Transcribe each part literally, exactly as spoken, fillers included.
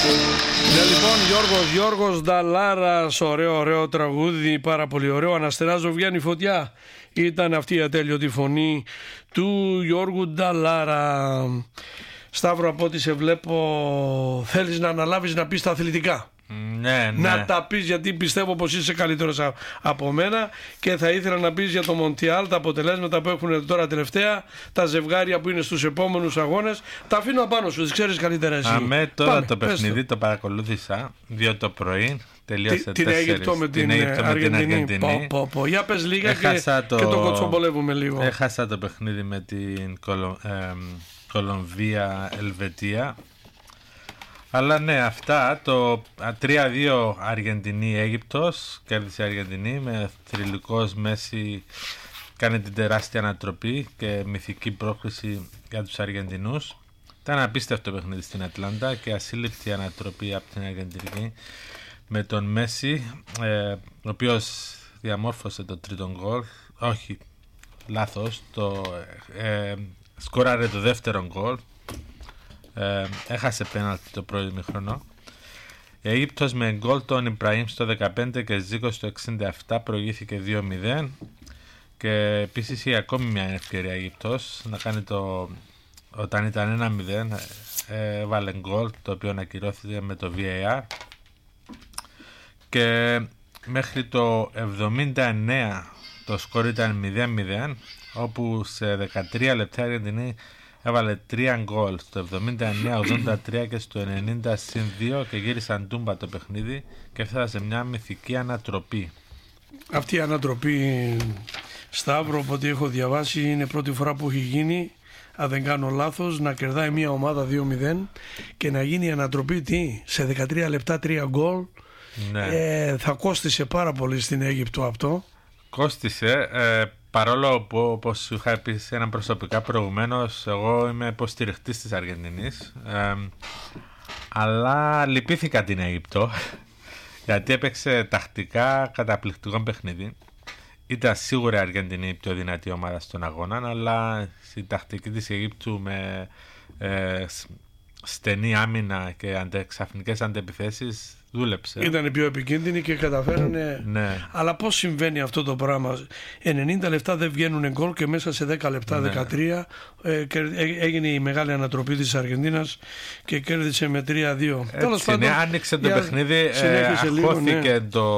Ναι, λοιπόν, Γιώργος, Γιώργος Νταλάρας, ωραίο, ωραίο τραγούδι, πάρα πολύ ωραίο. Αναστεράζω, βγαίνει φωτιά. Ήταν αυτή η ατέλειωτη φωνή του Γιώργου Νταλάρα. Σταύρο, από ό,τι σε βλέπω, θέλεις να αναλάβεις να πεις τα αθλητικά. Ναι, ναι. Να τα πεις, γιατί πιστεύω πως είσαι καλύτερος από μένα, και θα ήθελα να πεις για το Μοντιάλ, τα αποτελέσματα που έχουν τώρα τελευταία, τα ζευγάρια που είναι στους επόμενους αγώνες. Τα αφήνω απάνω σου, τις ξέρεις καλύτερα εσύ. Αμέ, τώρα Πάμε, το παιχνίδι το. το παρακολούθησα δύο το πρωί. Τελείωσε την Αίγυπτο με την, την Αργεντινή. Αργεντινή. Πω, πω, πω. Για πες λίγα και το... και το κοτσομπολεύουμε λίγο. Έχασα το παιχνίδι με την Κολο... ε, Κολομβία Ελβετία. Αλλά ναι, αυτά το τρία δύο Αργεντινή-Αίγυπτος, κέρδισε η Αργεντινή με θρυλικός Μέση, κάνει την τεράστια ανατροπή και μυθική πρόκριση για τους Αργεντινούς. Ήταν απίστευτο παιχνίδι στην Ατλάντα και ασύλληπτη ανατροπή από την Αργεντινή με τον Μέση, ε, ο οποίος διαμόρφωσε το τρίτο γκολ, όχι, λάθος, το, ε, σκόραρε το δεύτερο γκολ. Ε, έχασε πέναλτι το πρώτο ημίχρονο. Η Αίγυπτος με γκολ τον Ιμπραήμ στο δεκαπέντε και Ζίκο στο εξήντα επτά προηγήθηκε δύο μηδέν, και επίσης είχε ακόμη μια ευκαιρία η Αίγυπτος να κάνει το, όταν ήταν ένα μηδέν, ε, βάλε γκολ το οποίο ακυρώθηκε με το βι έι αρ, και μέχρι το εβδομήντα εννέα το σκορ ήταν μηδέν μηδέν, όπου σε δεκατρία λεπτά η Αργεντινή έβαλε τρία γκολ στο εβδομήντα εννέα ογδόντα τρία και στο ενενήντα συν δύο και γύρισαν τούμπα το παιχνίδι και έφτασε σε μια μυθική ανατροπή. Αυτή η ανατροπή, Σταύρο, από ό,τι έχω διαβάσει, είναι πρώτη φορά που έχει γίνει, αν δεν κάνω λάθος, να κερδάει μια ομάδα δύο μηδέν και να γίνει η ανατροπή τι, σε δεκατρία λεπτά τρία γκολ. Ναι. Ε, θα κόστισε πάρα πολύ στην Αίγυπτο αυτό. Κόστισε, ε, παρόλο που, όπως σου είχα πει σε έναν προσωπικά προηγουμένως, εγώ είμαι υποστηριχτής της Αργεντινής, ε, αλλά λυπήθηκα την Αίγυπτο γιατί έπαιξε τακτικά καταπληκτικό παιχνίδι. Ήταν σίγουρα η Αργεντινή η πιο δυνατή ομάδα στον αγώνα, αλλά η τακτική της Αιγύπτου με ε, στενή άμυνα και αντε, ξαφνικές αντεπιθέσεις δούλεψε. Ήταν πιο επικίνδυνοι και καταφέρανε. Ναι. Αλλά πώς συμβαίνει αυτό το πράγμα? ενενήντα λεπτά δεν βγαίνουν γκολ και μέσα σε δέκα λεπτά, ναι. δεκατρία ε, και έγινε η μεγάλη ανατροπή της Αργεντίνας και κέρδισε με τρία δύο. Τέλος πάντων, ναι, άνοιξε το για... παιχνίδι, ε, αχώθηκε ναι. το...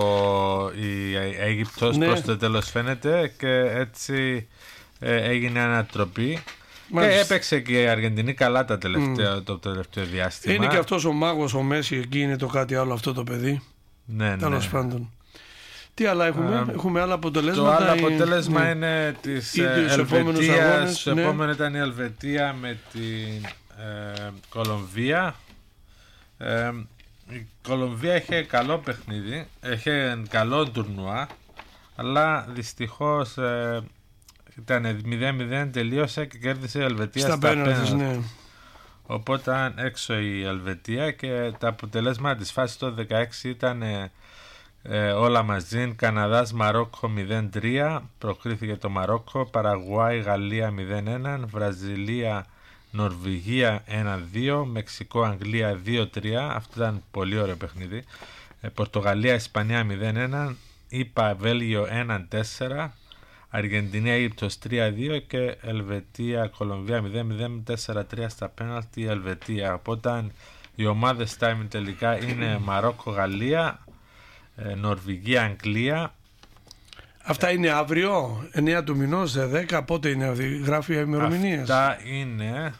η Αίγυπτος ναι. προς το τέλος φαίνεται, και έτσι ε, έγινε ανατροπή. Μάλιστα. Και έπαιξε και η Αργεντινή καλά τα τελευταία, mm. το τελευταίο διάστημα. Είναι και αυτός ο μάγος ο Μέση, εκεί είναι το κάτι άλλο αυτό το παιδί. Ναι, τέλος ναι. πάντων. Τι άλλα έχουμε, uh, έχουμε άλλα αποτελέσματα. Το άλλο αποτέλεσμα ναι. είναι της Ελβετίας. Το ναι. επόμενο ήταν η Ελβετία με την ε, Κολομβία. Ε, η Κολομβία είχε καλό παιχνίδι, είχε καλό τουρνουά, αλλά δυστυχώς ε, ήταν μηδέν μηδέν, τελείωσε και κέρδισε η Ελβετία στα, στα πέναλτι. Ναι. Οπότε ήταν έξω η Ελβετία και τα αποτελέσματα της φάσης το δεκαέξι ήταν ε, ε, όλα μαζί. Καναδάς Μαρόκο μηδέν τρία, προκρίθηκε το Μαρόκο. Παραγουάη Γαλλία μηδέν ένα, Βραζιλία Νορβηγία ένα δύο, Μεξικό Αγγλία δύο τρία, αυτό ήταν πολύ ωραίο παιχνίδι. ε, Πορτογαλία Ισπανία μηδέν ένα, ΙΠΑ Βέλγιο ένα τέσσερα, Αργεντινή Αίγυπτος τρία δύο και Ελβετία Κολομβία μηδέν μηδέν, τέσσερα τρία στα πέναλτι η Ελβετία. Οπότε οι ομάδες time τελικά είναι Μαρόκο Γαλλία, ε, Νορβηγία Αγγλία. Αυτά είναι αύριο, εννέα του μηνός, δέκα, πότε είναι, γράφει ημερομηνίες? Αυτά είναι,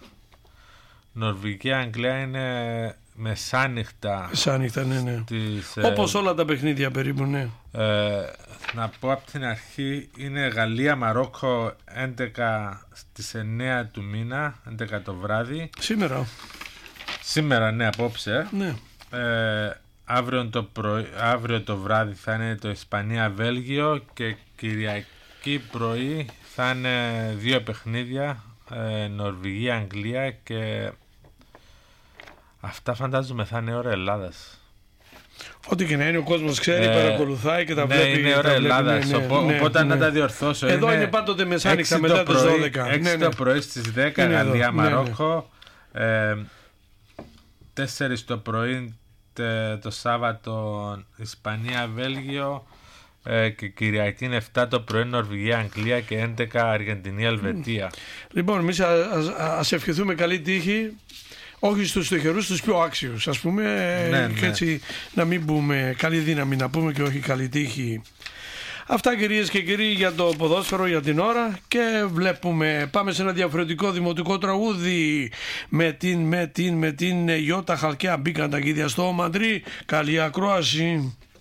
Νορβηγία Αγγλία είναι μεσάνυχτα. Μεσάνυχτα, ναι, ναι. Τις, όπως ε, όλα τα παιχνίδια περίπου, ναι. Ε, να πω από την αρχή, είναι Γαλλία Μαρόκο έντεκα στις εννέα του μήνα, έντεκα το βράδυ. Σήμερα. Σήμερα, ναι, απόψε. Ναι. Ε, αύριο, το πρωί, αύριο το βράδυ θα είναι το Ισπανία-Βέλγιο και Κυριακή πρωί θα είναι δύο παιχνίδια, ε, Νορβηγία-Αγγλία, και αυτά φαντάζομαι θα είναι ώρα Ελλάδας. Ό,τι και να είναι, ο κόσμος ξέρει, ε, παρακολουθάει και τα ναι, βλέπει. Ναι, είναι ώρα Ελλάδας, ναι, ναι, ναι, οπότε ναι. να τα διορθώσω. Εδώ είναι, είναι πάντοτε μεσάνυχτα μετά τις δώδεκα. έξι ναι, ναι. το πρωί στις δέκα, Γαλλία Μαρόκο. Ναι, ναι. Ε, τέσσερις το πρωί το Σάββατο Ισπανία-Βέλγιο και Κυριακή εφτά το πρωί Νορβηγία-Αγγλία και έντεκα Αργεντινή-Ελβετία. Λοιπόν, εμείς ας, ας ευχηθούμε καλή τύχη, όχι στους τυχερούς, στους πιο άξιους, ας πούμε, ναι, και έτσι ναι. να μην πούμε καλή δύναμη, να πούμε και όχι καλή τύχη. Αυτά, κυρίες και κύριοι, για το ποδόσφαιρο για την ώρα, και βλέπουμε, πάμε σε ένα διαφορετικό δημοτικό τραγούδι με την, με την, με την Ιώτα Χαλκαία. Μπήκαν τα γίδια στο Μαντρί. Καλή ακρόαση.